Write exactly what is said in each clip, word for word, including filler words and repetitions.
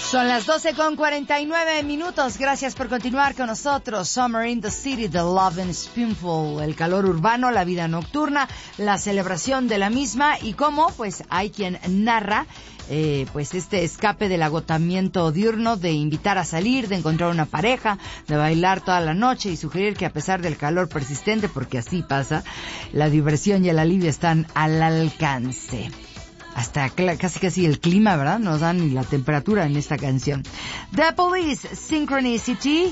Son las doce con cuarenta y nueve minutos. Gracias por continuar con nosotros. Summer in the City, The Love and Spoonful. El calor urbano, la vida nocturna, la celebración de la misma y cómo, pues, hay quien narra eh, pues este escape del agotamiento diurno, de invitar a salir, de encontrar una pareja, de bailar toda la noche y sugerir que a pesar del calor persistente, porque así pasa, la diversión y el alivio están al alcance. Hasta casi casi el clima, ¿verdad? Nos dan y la temperatura en esta canción. The Police, Synchronicity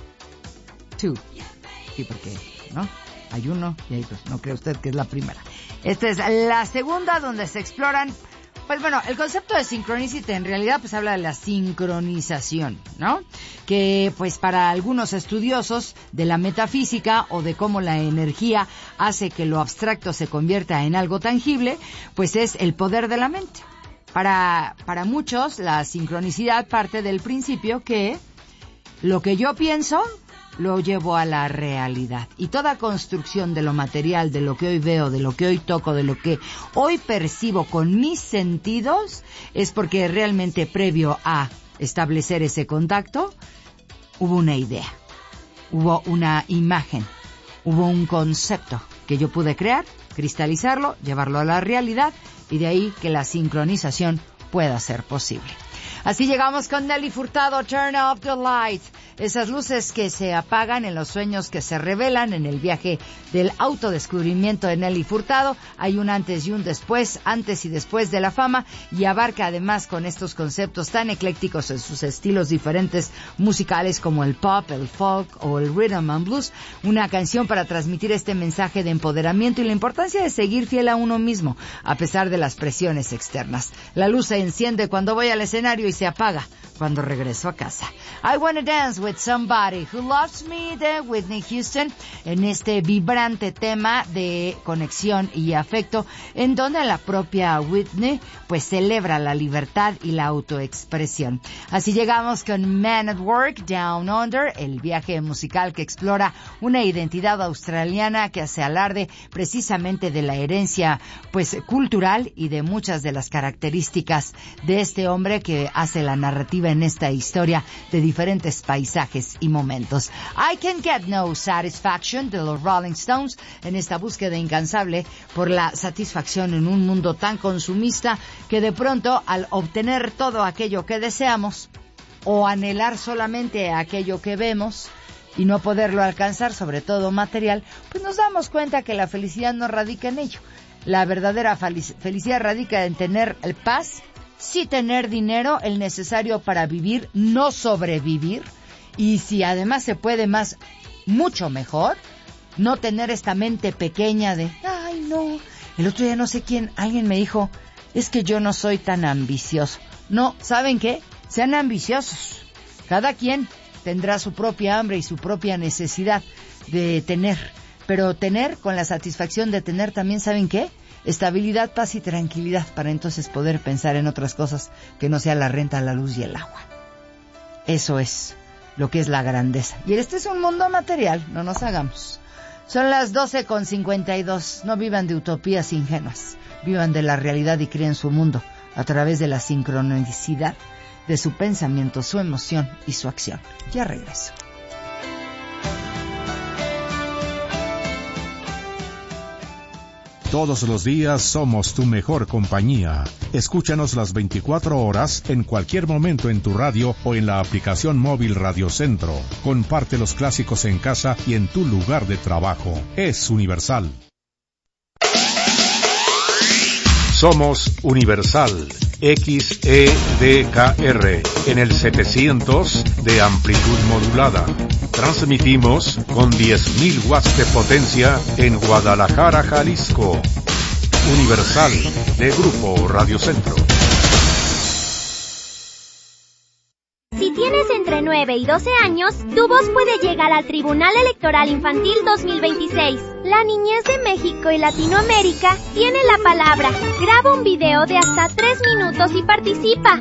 dos. Sí, porque, ¿no? Hay uno y hay dos. No cree usted que es la primera. Esta es la segunda, donde se exploran. Pues bueno, el concepto de Synchronicity en realidad pues habla de la sincronización, ¿no? Que pues para algunos estudiosos de la metafísica o de cómo la energía hace que lo abstracto se convierta en algo tangible, pues es el poder de la mente. Para, para muchos la sincronicidad parte del principio que lo que yo pienso lo llevo a la realidad. Y toda construcción de lo material, de lo que hoy veo, de lo que hoy toco, de lo que hoy percibo con mis sentidos, es porque realmente previo a establecer ese contacto, hubo una idea, hubo una imagen, hubo un concepto que yo pude crear, cristalizarlo, llevarlo a la realidad y de ahí que la sincronización pueda ser posible. Así llegamos con Nelly Furtado, Turn Off the Lights. Esas luces que se apagan en los sueños que se revelan en el viaje del autodescubrimiento de Nelly Furtado. Hay un antes y un después, antes y después de la fama, y abarca además con estos conceptos tan eclécticos en sus estilos diferentes musicales como el pop, el folk o el rhythm and blues, una canción para transmitir este mensaje de empoderamiento y la importancia de seguir fiel a uno mismo a pesar de las presiones externas. La luz se enciende cuando voy al escenario y se apaga cuando regreso a casa. I Wanna Dance with Somebody Who Loves Me de Whitney Houston, en este vibrante tema de conexión y afecto, en donde la propia Whitney pues celebra la libertad y la autoexpresión. Así llegamos con Man at Work, Down Under, el viaje musical que explora una identidad australiana que hace alarde precisamente de la herencia pues cultural y de muchas de las características de este hombre que hace la narrativa en esta historia de diferentes paisajes y momentos. I Can Get No Satisfaction de los Rolling Stones, en esta búsqueda incansable por la satisfacción en un mundo tan consumista que de pronto al obtener todo aquello que deseamos o anhelar solamente aquello que vemos y no poderlo alcanzar, sobre todo material, pues nos damos cuenta que la felicidad no radica en ello. La verdadera felicidad radica en tener el paz, sí tener dinero, el necesario para vivir, no sobrevivir, y si además se puede más, mucho mejor, no tener esta mente pequeña de, ay no, el otro día no sé quién, alguien me dijo, es que yo no soy tan ambicioso. No, ¿saben qué? Sean ambiciosos. Cada quien tendrá su propia hambre y su propia necesidad de tener, pero tener con la satisfacción de tener también, ¿saben qué? Estabilidad, paz y tranquilidad para entonces poder pensar en otras cosas que no sea la renta, la luz y el agua. Eso es lo que es la grandeza. Y este es un mundo material, no nos hagamos. Son las doce con cincuenta y dos. No vivan de utopías ingenuas. Vivan de la realidad y creen su mundo a través de la sincronicidad de su pensamiento, su emoción y su acción. Ya regreso. Todos los días somos tu mejor compañía. Escúchanos las veinticuatro horas en cualquier momento en tu radio o en la aplicación móvil Radio Centro. Comparte los clásicos en casa y en tu lugar de trabajo. Es Universal. Somos Universal X E D K R en el setecientos de amplitud modulada. Transmitimos con diez mil watts de potencia en Guadalajara, Jalisco. Universal de Grupo Radio Centro. Si tienes entre nueve y doce años, tu voz puede llegar al Tribunal Electoral Infantil dos mil veintiséis. La niñez de México y Latinoamérica tiene la palabra. Graba un video de hasta tres minutos y participa.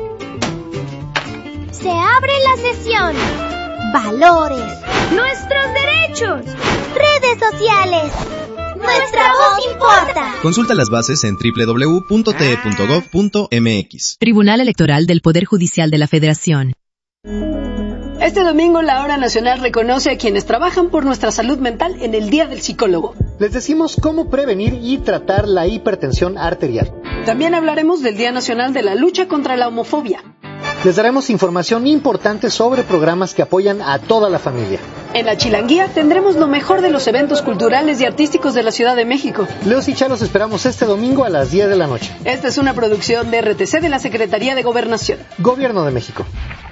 Se abre la sesión. Valores. Nuestros derechos. Redes sociales. Nuestra voz importa. Consulta las bases en doble u doble u doble u punto t e punto gov punto m x. Tribunal Electoral del Poder Judicial de la Federación. Este domingo la Hora Nacional reconoce a quienes trabajan por nuestra salud mental en el Día del Psicólogo. Les decimos cómo prevenir y tratar la hipertensión arterial. También hablaremos del Día Nacional de la Lucha contra la Homofobia. Les daremos información importante sobre programas que apoyan a toda la familia. En la Chilanguía tendremos lo mejor de los eventos culturales y artísticos de la Ciudad de México. Leos y Cha los esperamos este domingo a las diez de la noche. Esta es una producción de R T C de la Secretaría de Gobernación. Gobierno de México.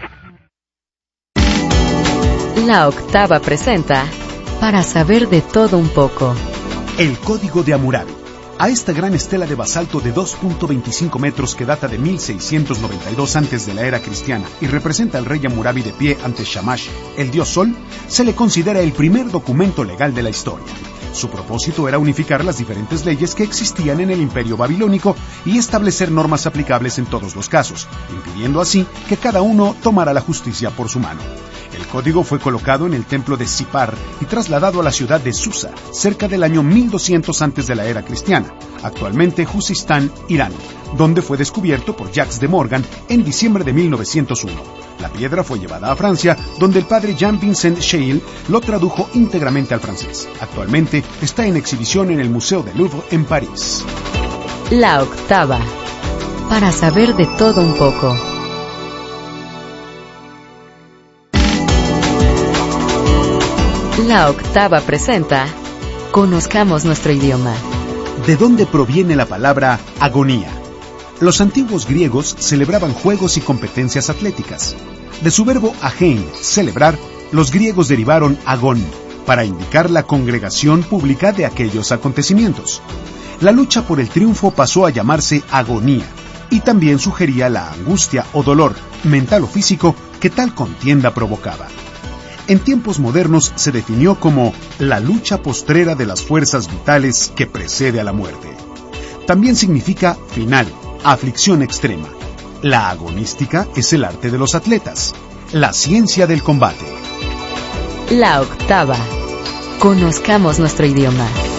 La Octava presenta Para saber de todo un poco. El Código de Hammurabi. A esta gran estela de basalto de dos punto veinticinco metros que data de mil seiscientos noventa y dos antes de la era cristiana y representa al rey Hammurabi de pie ante Shamash, el dios Sol, se le considera el primer documento legal de la historia. Su propósito era unificar las diferentes leyes que existían en el imperio babilónico y establecer normas aplicables en todos los casos, impidiendo así que cada uno tomara la justicia por su mano. El código fue colocado en el templo de Sipar y trasladado a la ciudad de Susa, cerca del año mil doscientos antes de la era cristiana, actualmente Juzistán, Irán, donde fue descubierto por Jacques de Morgan en diciembre de mil novecientos uno. La piedra fue llevada a Francia, donde el padre Jean-Vincent Scheil lo tradujo íntegramente al francés. Actualmente está en exhibición en el Museo del Louvre en París. La Octava. Para saber de todo un poco. La Octava presenta Conozcamos nuestro idioma. ¿De dónde proviene la palabra agonía? Los antiguos griegos celebraban juegos y competencias atléticas. De su verbo agein, celebrar, los griegos derivaron agón, para indicar la congregación pública de aquellos acontecimientos. La lucha por el triunfo pasó a llamarse agonía, y también sugería la angustia o dolor, mental o físico, que tal contienda provocaba. En tiempos modernos se definió como la lucha postrera de las fuerzas vitales que precede a la muerte. También significa final, aflicción extrema. La agonística es el arte de los atletas, la ciencia del combate. La Octava. Conozcamos nuestro idioma.